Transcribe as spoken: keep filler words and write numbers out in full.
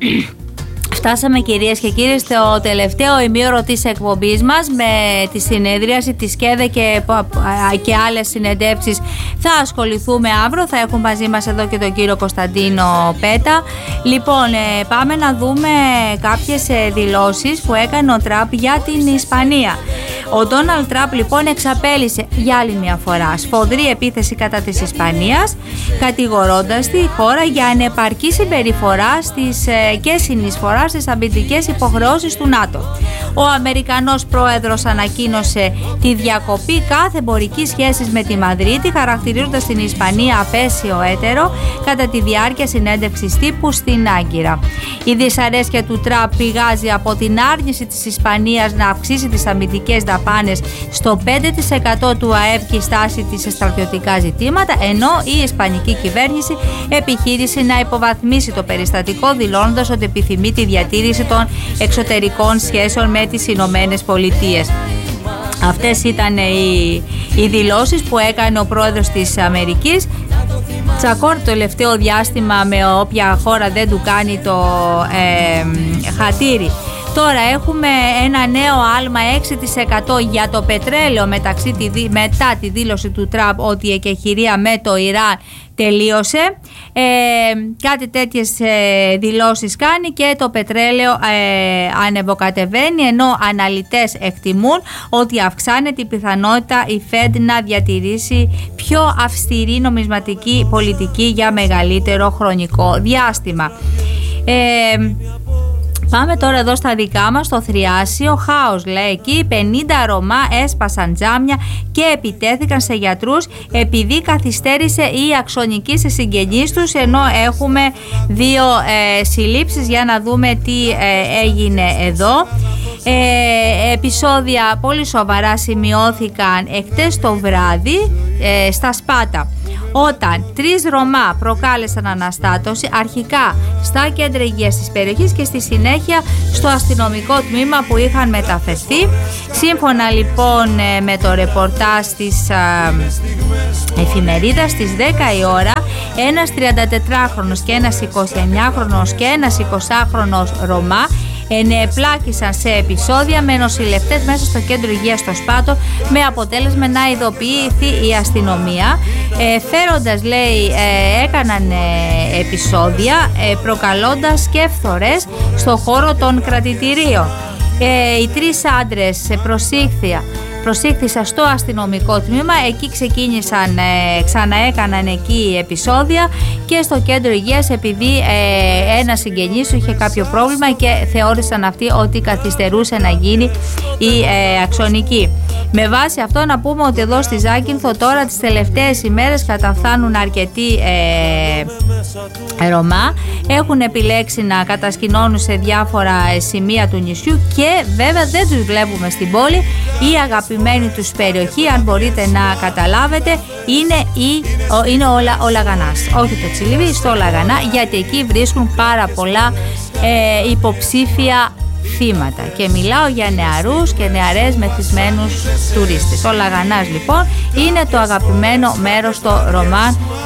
Φτάσαμε, κυρίες και κύριοι, στο τελευταίο ημίωρο της εκπομπής μας με τη συνεδρίαση της ΚΕΔΕ και, και άλλες συνεντεύξεις. Θα ασχοληθούμε αύριο, θα έχουν μαζί μας εδώ και τον κύριο Κωνσταντίνο Πέτα. Λοιπόν, πάμε να δούμε κάποιες δηλώσεις που έκανε ο Τραμπ για την Ισπανία. Ο Ντόναλντ Τραμπ λοιπόν εξαπέλυσε για άλλη μια φορά σφοδρή επίθεση κατά της Ισπανίας, κατηγορώντας τη χώρα για ανεπαρκή συμπεριφορά στις, και συνεισφορά στις αμυντικές υποχρεώσεις του ΝΑΤΟ. Ο Αμερικανός πρόεδρος ανακοίνωσε τη διακοπή κάθε εμπορικής σχέσης με τη Μαδρίτη, χαρακτηρίζοντας την Ισπανία απέσιο έτερο κατά τη διάρκεια συνέντευξης τύπου στην Άγκυρα. Η δυσαρέσκεια του Τραμπ πηγάζει από την άρνηση της Ισπανίας να αυξήσει τις αμυντικές δαπάνες στο πέντε τοις εκατό του ΑΕΠ και η στάση της σε στρατιωτικά ζητήματα, ενώ η ισπανική κυβέρνηση επιχείρησε να υποβαθμίσει το περιστατικό, δηλώνοντας ότι επιθυμεί τη διατήρηση των εξωτερικών σχέσεων με τις Ηνωμένες Πολιτείες. Αυτές ήταν οι, οι δηλώσεις που έκανε ο πρόεδρος της Αμερικής. Τσακώνει το τελευταίο διάστημα με όποια χώρα δεν του κάνει το ε, χατήρι. Τώρα έχουμε ένα νέο άλμα έξι τοις εκατό για το πετρέλαιο μεταξύ τη, μετά τη δήλωση του Τραμπ ότι η εκεχηρία με το Ιράν τελείωσε. Ε, κάτι τέτοιες ε, δηλώσεις κάνει και το πετρέλαιο ε, ανεβοκατεβαίνει, ενώ αναλυτές εκτιμούν ότι αυξάνεται η πιθανότητα η Fed να διατηρήσει πιο αυστηρή νομισματική πολιτική για μεγαλύτερο χρονικό διάστημα. Ε, Πάμε τώρα εδώ στα δικά μας, στο Θριάσιο, χάος λέει εκεί, πενήντα Ρωμά έσπασαν τζάμια και επιτέθηκαν σε γιατρούς επειδή καθυστέρησε η αξονική σε συγγενείς τους, ενώ έχουμε δύο ε, συλλήψεις για να δούμε τι ε, έγινε εδώ. Ε, επεισόδια πολύ σοβαρά σημειώθηκαν εχτες το βράδυ ε, στα Σπάτα, όταν τρεις Ρωμά προκάλεσαν αναστάτωση αρχικά στα κέντρα υγείας της περιοχής και στη συνέχεια στο αστυνομικό τμήμα που είχαν μεταφερθεί. Σύμφωνα λοιπόν με το ρεπορτάζ της α, εφημερίδας, στις δέκα η ώρα ένας τριαντατετράχρονος και ένας εικοσιεννιάχρονος και ένας εικοσάχρονος Ρωμά ενεπλάκησαν σε επεισόδια με νοσηλευτές μέσα στο κέντρο υγείας στο Σπάτο, με αποτέλεσμα να ειδοποιηθεί η αστυνομία. Ε, φέροντας, λέει, ε, έκαναν ε, επεισόδια ε, προκαλώντας και φθορές στο χώρο των κρατητηρίων. Ε, οι τρεις άντρες προσήχθηκαν προσήχθησαν στο αστυνομικό τμήμα, εκεί ξεκίνησαν, ε, ξαναέκαναν εκεί επεισόδια και στο κέντρο υγείας, επειδή ε, ένα συγγενής του είχε κάποιο πρόβλημα και θεώρησαν αυτοί ότι καθυστερούσε να γίνει η ε, αξονική. Με βάση αυτό να πούμε ότι εδώ στη Ζάκυνθο τώρα τις τελευταίες ημέρες καταφθάνουν αρκετοί ε, Ρωμά, έχουν επιλέξει να κατασκηνώνουν σε διάφορα σημεία του νησιού και βέβαια δεν τους βλέπουμε στην πόλη. Η αγαπημένη τους περιοχή, αν μπορείτε να καταλάβετε, είναι, η, ο, είναι ο, ο Λαγανάς, όχι το Τσιλίβι, στο Λαγανά, γιατί εκεί βρίσκουν πάρα πολλά ε, υποψήφια θύματα και μιλάω για νεαρούς και νεαρές μεθυσμένους τουρίστες. Ο Λαγανάς λοιπόν είναι το αγαπημένο μέρος των Ρωμά